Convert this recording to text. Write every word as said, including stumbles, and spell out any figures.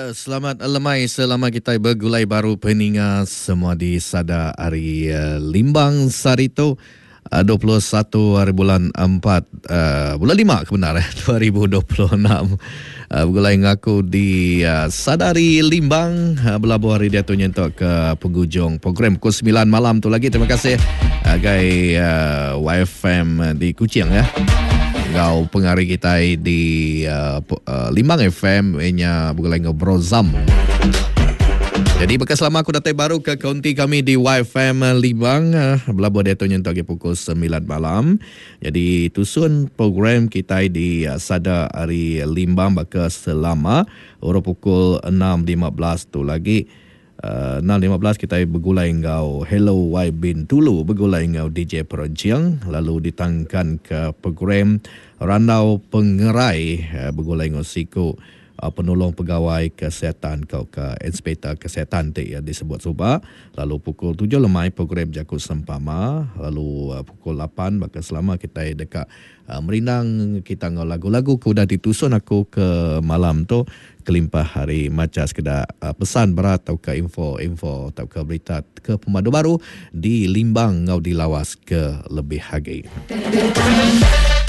Ya, selamat lemai selama kita bergulai baru peningat semua di Sada Hari uh, Limbang Sarito uh, dua puluh satu hari bulan empat uh, bulan lima kebenaran dua ribu dua puluh enam. Uh, bergulai ngaku di uh, Sadari Limbang uh, berlabuh hari dia tu nyentuk ke penghujung program pukul sembilan malam tu lagi. Terima kasih uh, Gai uh, Y F M di Kuching ya. Ngau pengaruh kita di uh, uh, Limbang F M nya bergulai ngau Brozam. Jadi bekas lama aku datang baru ke kaunti kami di Y F M Limbang uh, berlabuh dia tu nyentuk pukul sembilan malam. Jadi tusun program kita di uh, Sada Hari Limbang bekas selama orang pukul enam lima belas tu lagi. Uh, enam lima belas kita bergulai ngau Hello Y Bin Tulu bergulai ngau D J Peranjiang, lalu ditangkan ke program Randau Pengerai uh, bergulai ngau Siku uh, penolong pegawai kesihatan kau ke inspektor kesihatan te ya disebut suba. Lalu pukul tujuh lemai program Jakut Sempama, lalu uh, pukul lapan maka selama kita dekat uh, Merinang kita ngau lagu-lagu ku dah ditusun aku ke malam tu kelimpah hari macam sekedar uh, pesan berat atau ke info-info atau ke berita ke pemadu baru di Limbang ngau dilawas ke lebih hagi.